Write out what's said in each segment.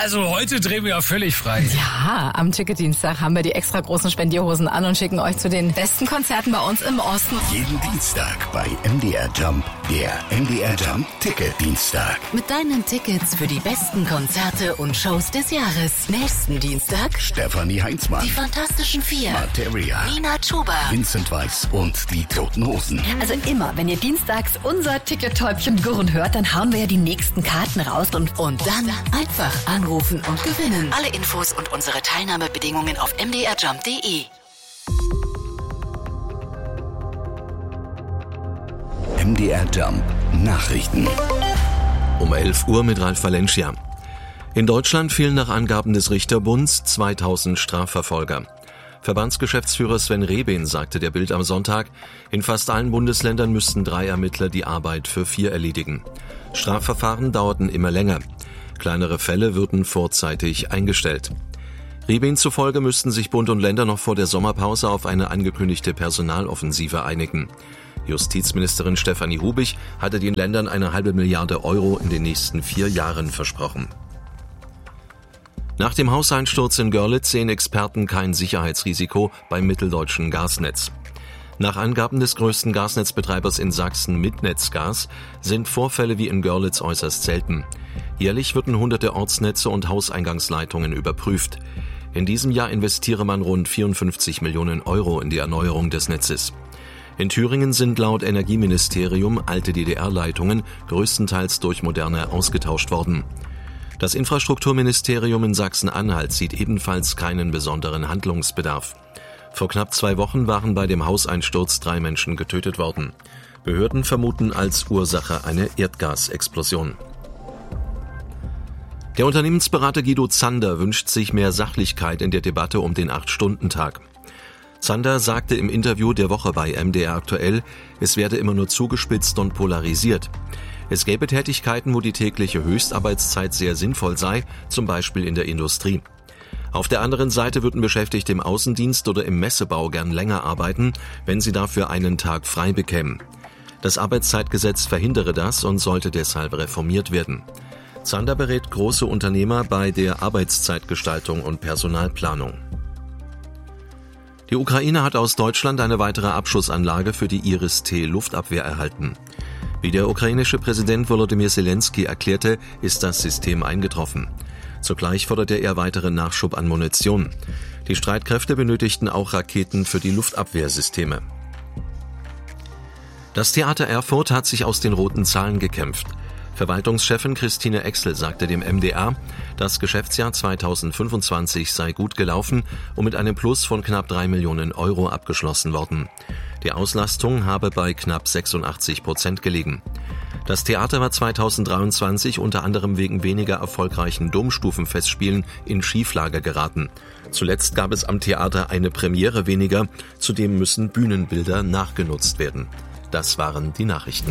Also heute drehen wir ja völlig frei. Ja, am Ticketdienstag haben wir die extra großen Spendierhosen an und schicken euch zu den besten Konzerten bei uns im Osten. Jeden Dienstag bei MDR Jump, der MDR Jump Ticketdienstag. Mit deinen Tickets für die besten Konzerte und Shows des Jahres. Nächsten Dienstag Stefanie Heinzmann, die Fantastischen Vier, Materia, Nina Chuba, Vincent Weiss und die Toten Hosen. Also immer, wenn ihr dienstags unser Ticket-Täubchen gurren hört, dann hauen wir ja die nächsten Karten raus und dann einfach anrufen und gewinnen. Alle Infos und unsere Teilnahmebedingungen auf mdrjump.de. MDR Jump Nachrichten. Um 11 Uhr mit Ralf Valencia. In Deutschland fehlen nach Angaben des Richterbunds 2000 Strafverfolger. Verbandsgeschäftsführer Sven Rehben sagte der Bild am Sonntag, in fast allen Bundesländern müssten 3 Ermittler die Arbeit für 4 erledigen. Strafverfahren dauerten immer länger. Kleinere Fälle würden vorzeitig eingestellt. Rehben zufolge müssten sich Bund und Länder noch vor der Sommerpause auf eine angekündigte Personaloffensive einigen. Justizministerin Stefanie Hubich hatte den Ländern eine halbe Milliarde Euro in den nächsten 4 Jahren versprochen. Nach dem Hauseinsturz in Görlitz sehen Experten kein Sicherheitsrisiko beim mitteldeutschen Gasnetz. Nach Angaben des größten Gasnetzbetreibers in Sachsen, Midnetzgas, sind Vorfälle wie in Görlitz äußerst selten. Jährlich würden hunderte Ortsnetze und Hauseingangsleitungen überprüft. In diesem Jahr investiere man rund 54 Millionen Euro in die Erneuerung des Netzes. In Thüringen sind laut Energieministerium alte DDR-Leitungen größtenteils durch moderne ausgetauscht worden. Das Infrastrukturministerium in Sachsen-Anhalt sieht ebenfalls keinen besonderen Handlungsbedarf. Vor knapp 2 Wochen waren bei dem Hauseinsturz 3 Menschen getötet worden. Behörden vermuten als Ursache eine Erdgasexplosion. Der Unternehmensberater Guido Zander wünscht sich mehr Sachlichkeit in der Debatte um den 8-Stunden-Tag. Zander sagte im Interview der Woche bei MDR aktuell, es werde immer nur zugespitzt und polarisiert. Es gäbe Tätigkeiten, wo die tägliche Höchstarbeitszeit sehr sinnvoll sei, zum Beispiel in der Industrie. Auf der anderen Seite würden Beschäftigte im Außendienst oder im Messebau gern länger arbeiten, wenn sie dafür einen Tag frei bekämen. Das Arbeitszeitgesetz verhindere das und sollte deshalb reformiert werden. Zander berät große Unternehmer bei der Arbeitszeitgestaltung und Personalplanung. Die Ukraine hat aus Deutschland eine weitere Abschussanlage für die Iris-T-Luftabwehr erhalten. Wie der ukrainische Präsident Volodymyr Zelensky erklärte, ist das System eingetroffen. Zugleich forderte er weiteren Nachschub an Munition. Die Streitkräfte benötigten auch Raketen für die Luftabwehrsysteme. Das Theater Erfurt hat sich aus den roten Zahlen gekämpft. Verwaltungschefin Christine Exel sagte dem MDR, das Geschäftsjahr 2025 sei gut gelaufen und mit einem Plus von knapp 3 Millionen Euro abgeschlossen worden. Die Auslastung habe bei knapp 86% gelegen. Das Theater war 2023 unter anderem wegen weniger erfolgreichen Domstufenfestspielen in Schieflage geraten. Zuletzt gab es am Theater eine Premiere weniger, zudem müssen Bühnenbilder nachgenutzt werden. Das waren die Nachrichten.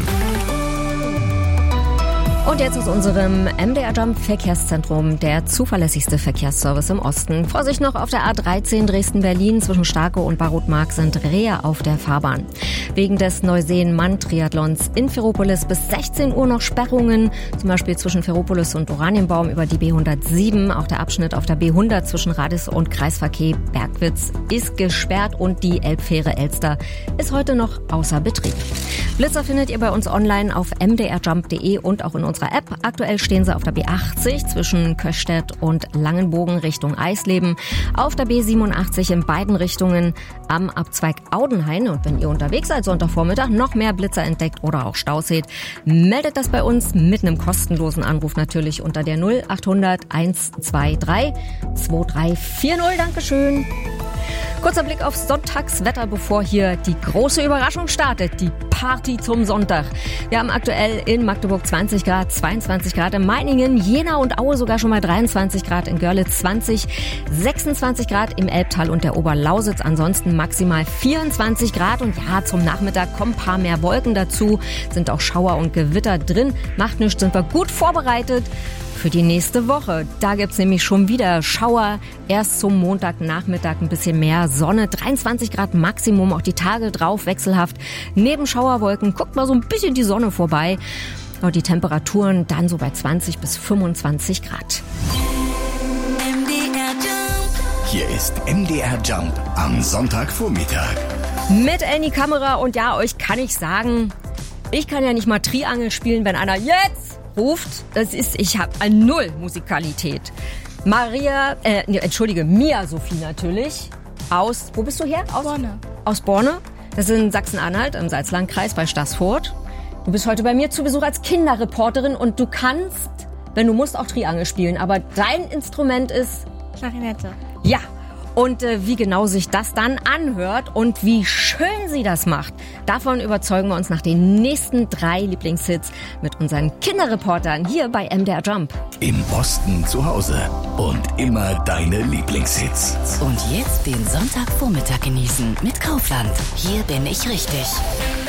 Und jetzt aus unserem MDR Jump Verkehrszentrum, der zuverlässigste Verkehrsservice im Osten. Vorsicht noch auf der A13 Dresden-Berlin zwischen Starke und Barotmark sind Rehe auf der Fahrbahn. Wegen des Neuseen-Mann-Triathlons in Ferropolis bis 16 Uhr noch Sperrungen, zum Beispiel zwischen Ferropolis und Oranienbaum über die B107. Auch der Abschnitt auf der B100 zwischen Radis und Kreisverkehr Bergwitz ist gesperrt und die Elbfähre Elster ist heute noch außer Betrieb. Blitzer findet ihr bei uns online auf mdrjump.de und auch in unserer App. Aktuell stehen sie auf der B80 zwischen Köchstädt und Langenbogen Richtung Eisleben, auf der B87 in beiden Richtungen am Abzweig Audenhain. Und wenn ihr unterwegs seid Sonntagvormittag noch mehr Blitzer entdeckt oder auch Stau seht, meldet das bei uns mit einem kostenlosen Anruf natürlich unter der 0800 123 2340. Dankeschön. Kurzer Blick aufs Sonntagswetter, bevor hier die große Überraschung startet, die Party zum Sonntag. Wir haben aktuell in Magdeburg 20 Grad, 22 Grad in Meiningen, Jena und Aue sogar schon mal 23 Grad, in Görlitz 20, 26 Grad im Elbtal und der Oberlausitz, ansonsten maximal 24 Grad. Und ja, zum Nachmittag kommen ein paar mehr Wolken dazu, sind auch Schauer und Gewitter drin. Macht nichts, sind wir gut vorbereitet für die nächste Woche. Da gibt's nämlich schon wieder Schauer. Erst zum Montagnachmittag ein bisschen mehr Sonne. 23 Grad Maximum, auch die Tage drauf wechselhaft. Neben Schauerwolken guckt mal so ein bisschen die Sonne vorbei. Und die Temperaturen dann so bei 20 bis 25 Grad. Hier ist MDR Jump am Sonntagvormittag. Mit Annie Kamera und ja, euch kann ich sagen, ich kann ja nicht mal Triangel spielen, wenn einer jetzt ruft. Ich habe null Musikalität. Mia Sophie natürlich. Wo bist du her? Borne. Aus Borne. Das ist in Sachsen-Anhalt, im Salzlandkreis bei Staßfurt. Du bist heute bei mir zu Besuch als Kinderreporterin und du kannst, wenn du musst, auch Triangel spielen. Aber dein Instrument ist... Klarinette. Ja. Und wie genau sich das dann anhört und wie schön sie das macht, davon überzeugen wir uns nach den nächsten 3 Lieblingshits mit unseren Kinderreportern hier bei MDR Jump. Im Osten zu Hause und immer deine Lieblingshits. Und jetzt den Sonntagvormittag genießen mit Kaufland. Hier bin ich richtig.